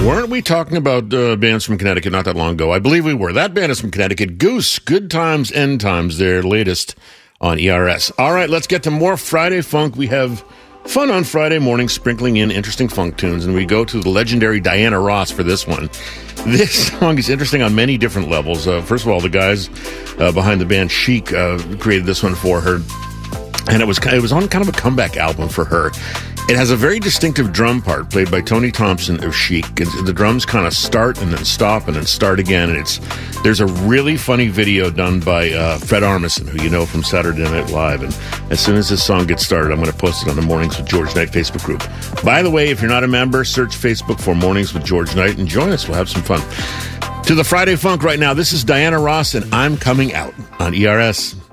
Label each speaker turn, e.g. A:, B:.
A: Weren't we talking about bands from Connecticut not that long ago? I believe we were. That band is from Connecticut. Goose, Good Times, End Times, their latest on ERS. All right, let's get to more Friday funk. We have fun on Friday morning, sprinkling in interesting funk tunes, and we go to the legendary Diana Ross for this one. This song is interesting on many different levels. First of all, the guys behind the band Chic created this one for her, and it was on kind of a comeback album for her. It has a very distinctive drum part played by Tony Thompson of Chic. The drums kind of start and then stop and then start again. And there's a really funny video done by Fred Armisen, who you know from Saturday Night Live. And as soon as this song gets started, I'm going to post it on the Mornings with George Knight Facebook group. By the way, if you're not a member, search Facebook for Mornings with George Knight and join us. We'll have some fun. To the Friday Funk right now, this is Diana Ross and I'm Coming Out on ERS.